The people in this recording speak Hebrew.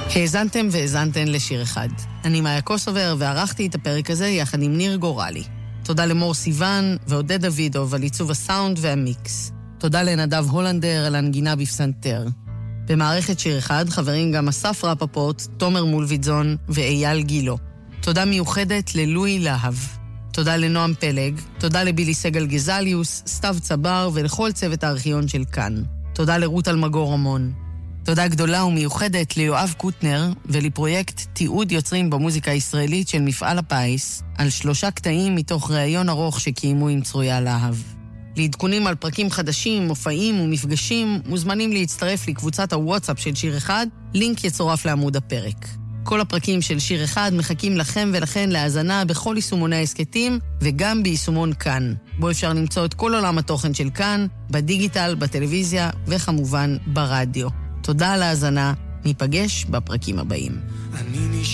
האזנתם והאזנתן לשיר אחד. אני מאיה קוסובר וערכתי את הפרק הזה יחד עם ניר גורלי. תודה למור סיוון ועודד דוידוב על עיצוב הסאונד והמיקס. תודה לנדב הולנדר על הנגינה בפסנתר. במערכת שיר אחד חברים גם אסף רפפורט, תומר מולביטזון ואייל גילו. תודה מיוחדת ללואי להב. תודה לנועם פלג, תודה לבילי סגל גזליוס, סתיו צבר ולכל צוות הארכיון של כאן. תודה לרות אלמגור רמון. תודה גדולה ומיוחדת ליואב קוטנר ולפרויקט תיעוד יוצרים במוזיקה הישראלית של מפעל הפיס על 3 קטעים מתוך ראיון ארוך שקיימו עם צרויה להב. לעדכונים על פרקים חדשים, מופעים ומפגשים מוזמנים להצטרף לקבוצת הוואטסאפ של שיר אחד, לינק יצורף לעמוד הפרק. כל הפרקים של שיר אחד מחכים לכם ולכן להאזנה בכל יישומוני העסקתים וגם ביישומון כאן, בו אפשר למצוא את כל עולם התוכן של כאן, בדיגיטל, בטלוויזיה וכמובן ברדיו. תודה על ההאזנה, ניפגש בפרקים הבאים.